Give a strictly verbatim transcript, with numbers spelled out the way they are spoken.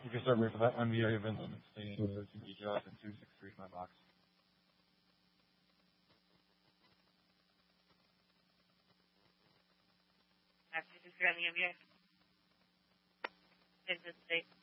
You can start waiting for that N V A event on the stage with two D J and two six three for my box. After you on the N V A. Business state.